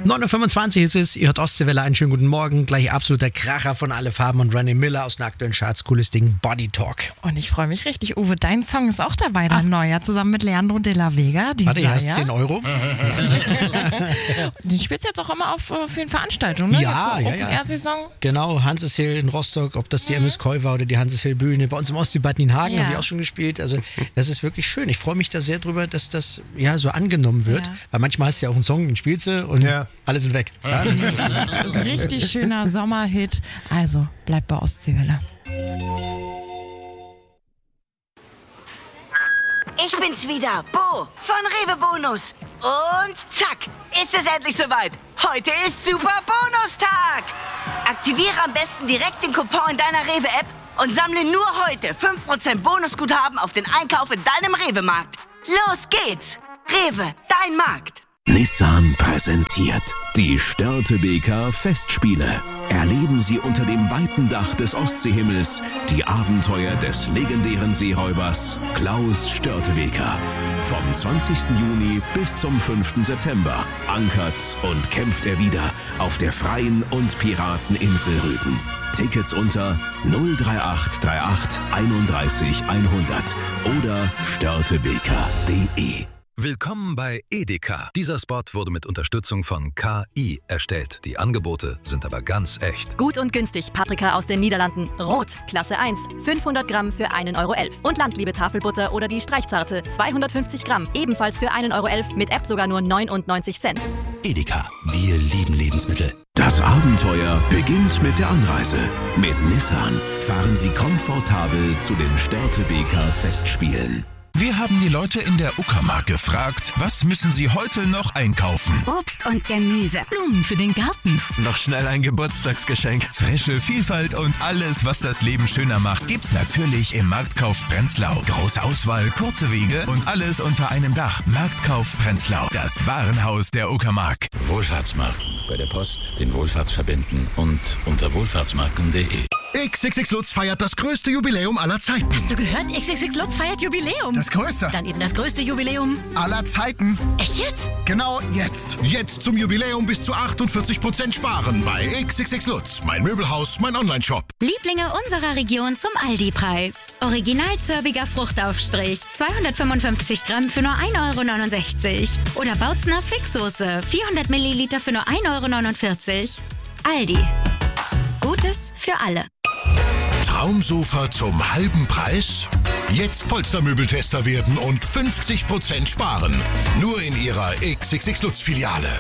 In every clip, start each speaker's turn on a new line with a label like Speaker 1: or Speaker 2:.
Speaker 1: 9.25 Uhr ist es, ihr hört Ostseewelle, einen schönen guten Morgen. Gleich absoluter Kracher von Alle Farben und Randy Miller aus den aktuellen Charts. Cooles Ding, Body Talk.
Speaker 2: Und ich freue mich richtig. Uwe, dein Song ist auch dabei, dein neuer, zusammen mit Leandro de la Vega.
Speaker 1: Warte, hier hast 10 Euro.
Speaker 2: Den spielst du jetzt auch immer auf vielen Veranstaltungen, ne?
Speaker 1: Ja, ja.
Speaker 2: Saison.
Speaker 1: Genau, Hanseshill in Rostock, ob das die MS Koi war oder die Hanseshill Bühne. Bei uns im Ostseebad in Hagen habe ich auch schon gespielt. Also das ist wirklich schön. Ich freue mich da sehr drüber, dass das so angenommen wird. Ja. Weil manchmal hast du ja auch einen Song, den spielst du und alle sind weg. Ja,
Speaker 2: richtig schöner Sommerhit. Also bleib bei Ostseewelle.
Speaker 3: Ich bin's wieder, Bo von Rewe Bonus. Und zack, ist es endlich soweit. Heute ist Super Bonustag. Aktiviere am besten direkt den Coupon in deiner Rewe-App und sammle nur heute 5% Bonusguthaben auf den Einkauf in deinem Rewe-Markt. Los geht's. Rewe, dein Markt.
Speaker 4: Nissan präsentiert die Störtebeker Festspiele. Erleben Sie unter dem weiten Dach des Ostseehimmels die Abenteuer des legendären Seeräubers Klaus Störtebeker. Vom 20. Juni bis zum 5. September ankert und kämpft er wieder auf der freien und Pirateninsel Rügen. Tickets unter 03838 31 100 oder störtebeker.de.
Speaker 5: Willkommen bei Edeka. Dieser Spot wurde mit Unterstützung von KI erstellt. Die Angebote sind aber ganz echt.
Speaker 6: Gut und günstig. Paprika aus den Niederlanden. Rot, Klasse 1. 500 Gramm für 1,11 Euro. Und Landliebe Tafelbutter oder die Streichzarte. 250 Gramm. Ebenfalls für 1,11 Euro. Mit App sogar nur 99 Cent.
Speaker 4: Edeka. Wir lieben Lebensmittel. Das Abenteuer beginnt mit der Anreise. Mit Nissan fahren Sie komfortabel zu den Störtebeker Festspielen.
Speaker 7: Wir haben die Leute in der Uckermark gefragt, was müssen sie heute noch einkaufen?
Speaker 8: Obst und Gemüse, Blumen für den Garten.
Speaker 7: Noch schnell ein Geburtstagsgeschenk. Frische Vielfalt und alles, was das Leben schöner macht, gibt's natürlich im Marktkauf Prenzlau. Große Auswahl, kurze Wege und alles unter einem Dach. Marktkauf Prenzlau, das Warenhaus der Uckermark.
Speaker 9: Wohlfahrtsmarken. Bei der Post, den Wohlfahrtsverbänden und unter wohlfahrtsmarken.de.
Speaker 10: XXX Lutz feiert das größte Jubiläum aller Zeiten.
Speaker 8: Hast du gehört? XXX Lutz feiert Jubiläum.
Speaker 10: Das größte.
Speaker 8: Dann eben das größte Jubiläum
Speaker 10: aller Zeiten.
Speaker 8: Echt jetzt?
Speaker 10: Genau jetzt. Jetzt zum Jubiläum bis zu 48% sparen bei XXX Lutz. Mein Möbelhaus, mein Onlineshop.
Speaker 11: Lieblinge unserer Region zum Aldi-Preis. Original zörbiger Fruchtaufstrich. 255 Gramm für nur 1,69 Euro. Oder Bautzner Fixsoße. 400 Milliliter für nur 1,49 Euro. Aldi. Gutes für alle.
Speaker 10: Traumsofa zum halben Preis? Jetzt Polstermöbeltester werden und 50% sparen. Nur in Ihrer XXX Lutz-Filiale.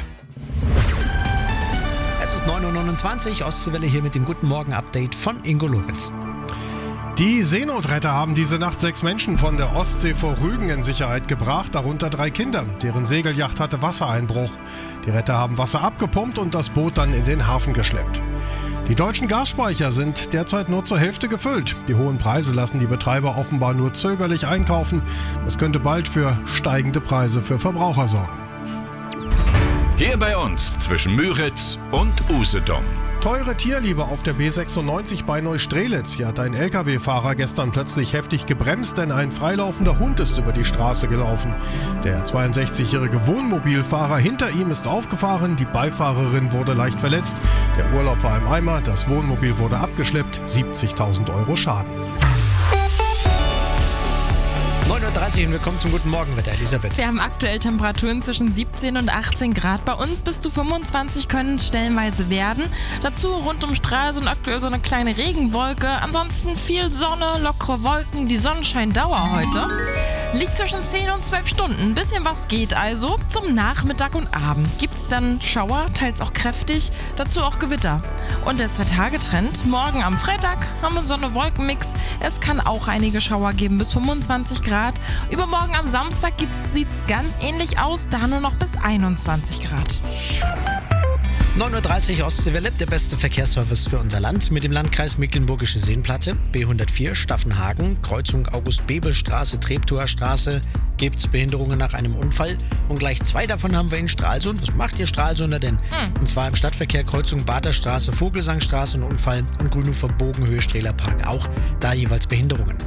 Speaker 1: Es ist 9.29 Uhr, Ostseewelle hier mit dem Guten Morgen-Update von Ingo Lorenz.
Speaker 12: Die Seenotretter haben diese Nacht 6 Menschen von der Ostsee vor Rügen in Sicherheit gebracht, darunter 3 Kinder. Deren Segelyacht hatte Wassereinbruch. Die Retter haben Wasser abgepumpt und das Boot dann in den Hafen geschleppt. Die deutschen Gasspeicher sind derzeit nur zur Hälfte gefüllt. Die hohen Preise lassen die Betreiber offenbar nur zögerlich einkaufen. Das könnte bald für steigende Preise für Verbraucher sorgen.
Speaker 13: Hier bei uns zwischen Müritz und Usedom.
Speaker 12: Teure Tierliebe auf der B96 bei Neustrelitz. Hier hat ein LKW-Fahrer gestern plötzlich heftig gebremst, denn ein freilaufender Hund ist über die Straße gelaufen. Der 62-jährige Wohnmobilfahrer hinter ihm ist aufgefahren, die Beifahrerin wurde leicht verletzt. Der Urlaub war im Eimer, das Wohnmobil wurde abgeschleppt, 70.000 Euro Schaden.
Speaker 1: 9.30 Uhr und willkommen zum Guten Morgenwetter, Elisabeth.
Speaker 2: Wir haben aktuell Temperaturen zwischen 17 und 18 Grad. Bei uns bis zu 25 können es stellenweise werden. Dazu rund um Stralsund aktuell so eine kleine Regenwolke. Ansonsten viel Sonne, lockere Wolken. Die Sonnenscheindauer heute liegt zwischen 10 und 12 Stunden. Ein bisschen was geht also. Zum Nachmittag und Abend gibt es dann Schauer, teils auch kräftig. Dazu auch Gewitter. Und der 2-Tage-Trend. Morgen am Freitag haben wir Sonne-Wolken-Mix. Es kann auch einige Schauer geben bis 25 Grad. Übermorgen am Samstag sieht es ganz ähnlich aus, da nur noch bis 21 Grad.
Speaker 1: 9.30 Uhr Ostseewelle, der beste Verkehrsservice für unser Land mit dem Landkreis Mecklenburgische Seenplatte, B104 Staffenhagen, Kreuzung August-Bebel-Straße, Treptower Straße, gibt es Behinderungen nach einem Unfall und gleich 2 davon haben wir in Stralsund. Was macht ihr Stralsunder denn? Und zwar im Stadtverkehr Kreuzung Baderstraße, Vogelsangstraße ein Unfall und Grünhofer Bogenhöhe Strehlerpark auch, da jeweils Behinderungen.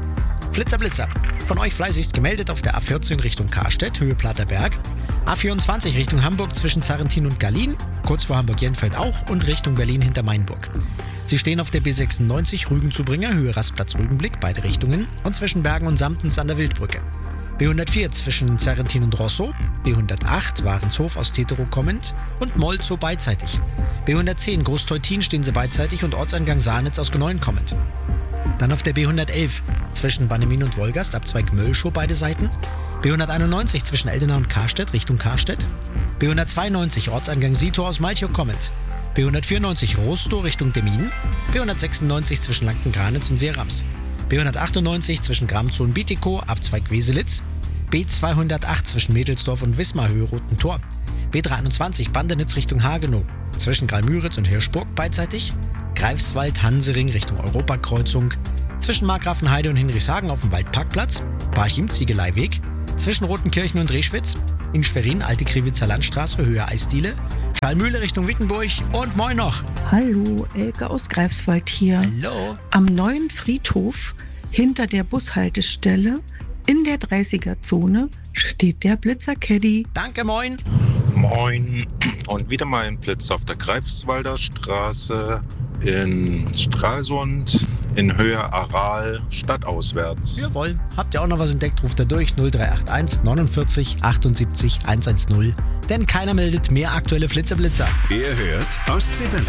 Speaker 1: Flitzer, Blitzer. Von euch fleißigst gemeldet auf der A14 Richtung Karstedt, Höhe Platterberg. A24 Richtung Hamburg zwischen Zarrentin und Gallien, kurz vor Hamburg-Jenfeld auch und Richtung Berlin hinter Mainburg. Sie stehen auf der B96 Rügen-Zubringer, Höhe Rastplatz-Rügenblick, beide Richtungen und zwischen Bergen und Samtens an der Wildbrücke. B104 zwischen Zarrentin und Rosso, B108 Warenshof aus Tetero kommend und Molzow beidseitig. B110 Großteutin stehen sie beidseitig und Ortseingang Sahnitz aus Geneuen kommend. Dann auf der B111 zwischen Bannemin und Wolgast, Abzweig Möllschow beide Seiten. B191 zwischen Eldena und Karstedt, Richtung Karstedt. B192 Ortseingang Sietor aus Malchow kommend. B194 Rostow Richtung Demmin. B196 zwischen Lanken-Granitz und Seerams. B198 zwischen Gramzow und Bietigkow, Abzweig Weselitz. B208 zwischen Mädelsdorf und Wismar, Höhe Roten Tor. B321 Bandenitz Richtung Hagenow, zwischen Graal-Müritz und Hirschburg beidseitig. Greifswald, Hansering Richtung Europakreuzung, zwischen Markgrafenheide und Hinrichshagen auf dem Waldparkplatz. Parchim, Ziegeleiweg, zwischen Rotenkirchen und Reschwitz. In Schwerin, Alte Kriwitzer Landstraße, Höhe Eisdiele. Schallmühle Richtung Wittenburg und moin noch.
Speaker 14: Hallo, Elke aus Greifswald hier.
Speaker 1: Hallo.
Speaker 14: Am neuen Friedhof hinter der Bushaltestelle in der 30er-Zone steht der Blitzer-Caddy.
Speaker 1: Danke, moin.
Speaker 15: Moin. Und wieder mal ein Blitz auf der Greifswalder Straße in Stralsund in Höhe Aral stadtauswärts.
Speaker 1: Jawohl. Habt ihr auch noch was entdeckt, ruft da durch 0381 49 78 110. Denn keiner meldet mehr aktuelle Flitzer-Blitzer.
Speaker 13: Ihr hört Ostseewelle.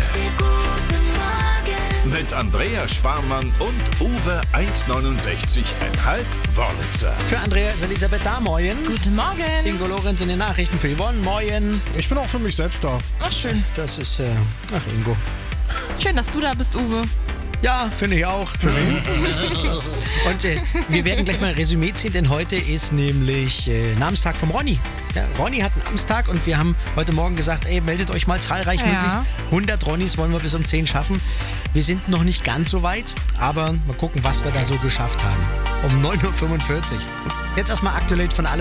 Speaker 13: Mit Andrea Schwarmann und Uwe 1,69,5 Wörlitzer.
Speaker 1: Für Andrea ist Elisabeth da, moin.
Speaker 2: Guten Morgen.
Speaker 1: Ingo Lorenz in den Nachrichten für Yvonne, moin.
Speaker 12: Ich bin auch für mich selbst da.
Speaker 2: Ach, schön.
Speaker 1: Das ist, Ingo.
Speaker 2: Schön, dass du da bist, Uwe.
Speaker 1: Ja, finde ich auch. Für wen? Und wir werden gleich mal ein Resümee ziehen, denn heute ist nämlich Namenstag vom Ronny. Ja, Ronny hat einen Namenstag und wir haben heute Morgen gesagt, meldet euch mal zahlreich, möglichst 100 Ronnys wollen wir bis um 10 schaffen. Wir sind noch nicht ganz so weit, aber mal gucken, was wir da so geschafft haben. Um 9.45 Uhr. Jetzt erstmal aktuell von allem.